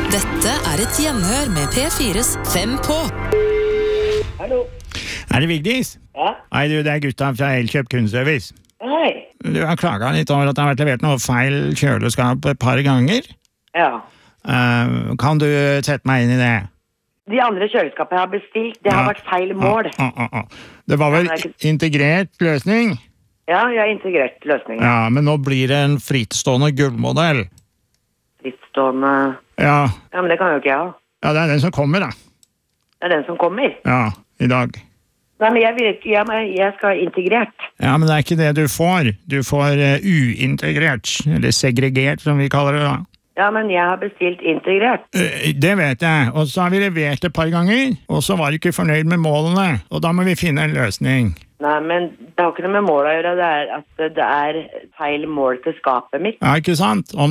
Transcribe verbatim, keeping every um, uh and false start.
Dette er et gjenhør med P fires Fem på. Hallo. Er det Vigdis? Ja. Hei du, det er Gustav fra Elkjøp kundeservice. Hei. Du har klaget litt over at det har vært levert noe feil kjøleskap et par ganger. Ja. Uh, kan du sette meg inn i det? De andre kjøleskapene jeg har bestilt, det har Ja. vært feil mål. Ah, ah, ah. Det var vel Ja, det er ikke- integrert løsning? Ja, jeg har integrert løsningen. Ja, men nå blir det en frittstående gullmodell. Frittstående... Ja, Ja, men det kan jo ikke jeg ha. ja, det er den som kommer da. Det er den som kommer. Ja, i dag. Nei, men jeg vil ikke... Jeg, men jeg skal ha integrert. Ja, men det er ikke det du får. Du får uh, uintegrert, eller segregert som vi kaller det da. Ja, men jeg har bestilt integrert. Uh, det vet jeg, og så har vi levert et par ganger, og så var du ikke fornøyd med målene, og da må vi finne en løsning. Nei, men det har ikke noe med mål å gjøre. Det er at det er feil mål til skapet mitt. Ja, ikke sant? Om